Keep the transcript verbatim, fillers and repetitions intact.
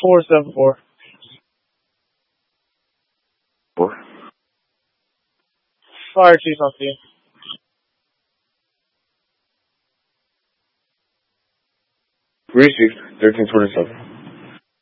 four seven four. Four. Fire Chief on scene. Received. thirteen twenty-seven.